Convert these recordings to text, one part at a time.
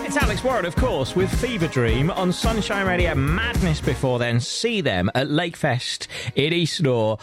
It's Alex Warren, of course, with Fever Dream on Sunshine Radio. Madness before then. See them at Lakefest in Eastnor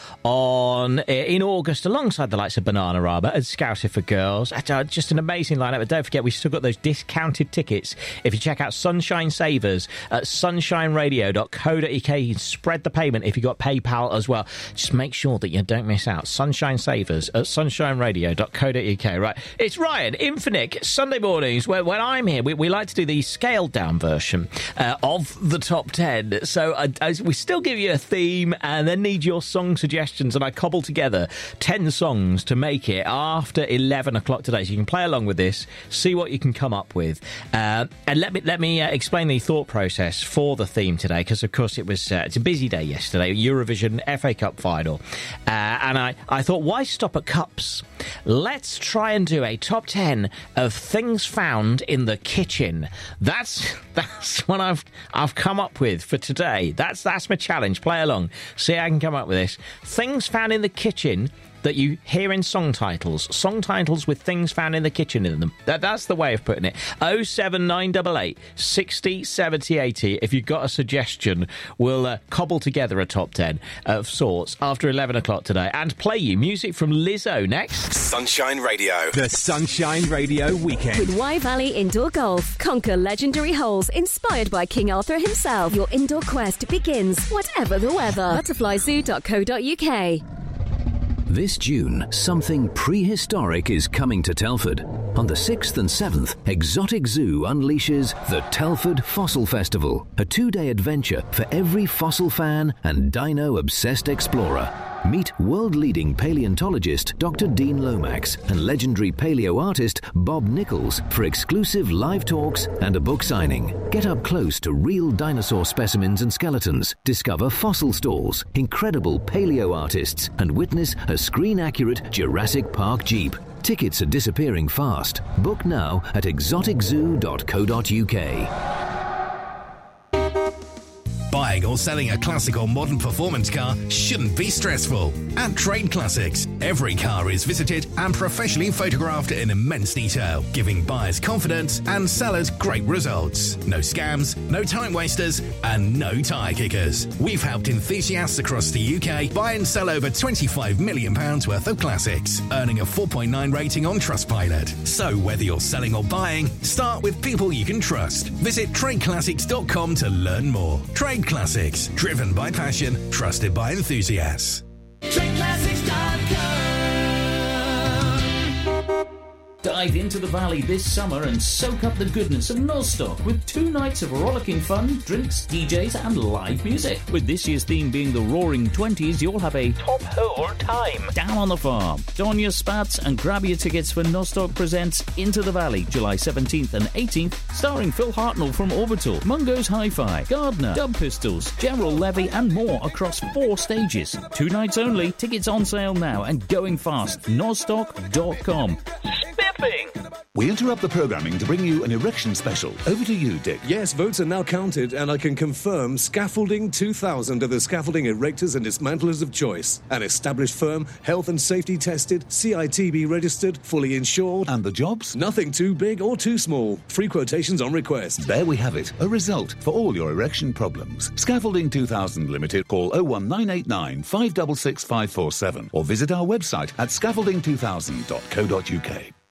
in August, alongside the likes of Bananarama and Scouser for Girls. Just an amazing lineup. But don't forget, we've still got those discounted tickets. If you check out Sunshine Savers at sunshineradio.co.uk, you can spread the payment if you've got PayPal as well. Just make sure that you don't miss out. Sunshine Savers at sunshineradio.co.uk. Right, it's Ryan, Infinite, Sunday mornings, when I'm here, we like to do the scaled-down version of the top 10. So we still give you a theme and then need your song suggestions, and I cobble together 10 songs to make it after 11 o'clock today. So you can play along with this, see what you can come up with. And let me explain the thought process for the theme today, because, of course, it's a busy day yesterday, Eurovision FA Cup final. And I thought, why stop at cups? Let's try and do a top 10 of things found in the kitchen. That's what I've come up with for today. That's my challenge. Play along. See how I can come up with this. Things found in the kitchen that you hear in song titles with things found in the kitchen in them. That's the way of putting it. 07988 60 70 80. If you've got a suggestion, we'll cobble together a top 10 of sorts after 11 o'clock today and play you music from Lizzo next. Sunshine Radio. The Sunshine Radio Weekend. With Y Valley Indoor Golf. Conquer legendary holes inspired by King Arthur himself. Your indoor quest begins, whatever the weather. Butterflyzoo.co.uk. This June, something prehistoric is coming to Telford. On the 6th and 7th, Exotic Zoo unleashes the Telford Fossil Festival, a 2-day adventure for every fossil fan and dino-obsessed explorer. Meet world-leading paleontologist Dr. Dean Lomax and legendary paleo artist Bob Nichols for exclusive live talks and a book signing. Get up close to real dinosaur specimens and skeletons, discover fossil stalls, incredible paleo artists, and witness a screen-accurate Jurassic Park Jeep. Tickets are disappearing fast. Book now at exoticzoo.co.uk. Buying or selling a classic or modern performance car shouldn't be stressful. At Trade Classics, every car is visited and professionally photographed in immense detail, giving buyers confidence and sellers great results. No scams, no time wasters, and no tyre kickers. We've helped enthusiasts across the UK buy and sell over £25 million worth of classics, earning a 4.9 rating on Trustpilot. So whether you're selling or buying, start with people you can trust. Visit tradeclassics.com to learn more. Trade Classics, driven by passion, trusted by enthusiasts. Dive into the valley this summer and soak up the goodness of Nostock with 2 nights of rollicking fun, drinks, DJs and live music. With this year's theme being the Roaring Twenties, you'll have a top hole time down on the farm. Don your spats and grab your tickets for Nostock Presents Into the Valley, July 17th and 18th, starring Phil Hartnell from Orbital, Mungo's Hi-Fi, Gardner, Dub Pistols, Gerald Levy and more across 4 stages. 2 nights only, tickets on sale now and going fast. Nostock.com. We interrupt the programming to bring you an erection special. Over to you, Dick. Yes, votes are now counted, and I can confirm Scaffolding 2000 are the scaffolding erectors and dismantlers of choice. An established firm, health and safety tested, CITB registered, fully insured. And the jobs? Nothing too big or too small. Free quotations on request. There we have it. A result for all your erection problems. Scaffolding 2000 Limited. Call 01989 566 547 or visit our website at scaffolding2000.co.uk.